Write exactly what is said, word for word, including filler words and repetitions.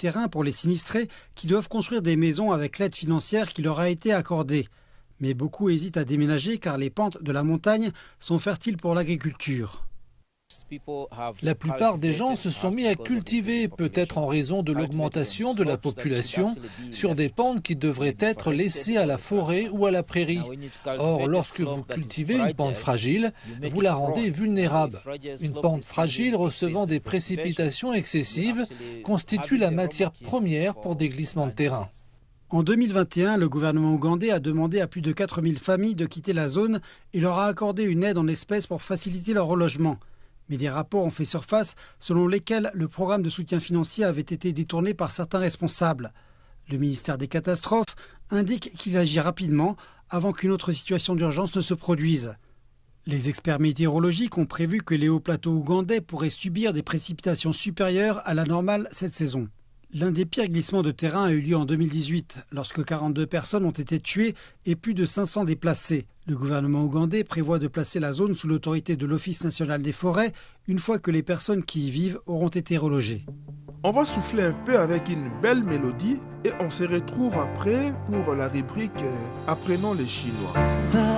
terrain pour les sinistrés qui doivent construire des maisons avec l'aide financière qui leur a été accordée. Mais beaucoup hésitent à déménager car les pentes de la montagne sont fertiles pour l'agriculture. La plupart des gens se sont mis à cultiver, peut-être en raison de l'augmentation de la population, sur des pentes qui devraient être laissées à la forêt ou à la prairie. Or, lorsque vous cultivez une pente fragile, vous la rendez vulnérable. Une pente fragile recevant des précipitations excessives constitue la matière première pour des glissements de terrain. En deux mille vingt et un, le gouvernement ougandais a demandé à plus de quatre mille familles de quitter la zone et leur a accordé une aide en espèces pour faciliter leur relogement. Mais des rapports ont fait surface selon lesquels le programme de soutien financier avait été détourné par certains responsables. Le ministère des Catastrophes indique qu'il agit rapidement avant qu'une autre situation d'urgence ne se produise. Les experts météorologiques ont prévu que les hauts plateaux ougandais pourraient subir des précipitations supérieures à la normale cette saison. L'un des pires glissements de terrain a eu lieu en deux mille dix-huit, lorsque quarante-deux personnes ont été tuées et plus de cinq cents déplacées. Le gouvernement ougandais prévoit de placer la zone sous l'autorité de l'Office national des forêts une fois que les personnes qui y vivent auront été relogées. On va souffler un peu avec une belle mélodie et on se retrouve après pour la rubrique Apprenons les Chinois.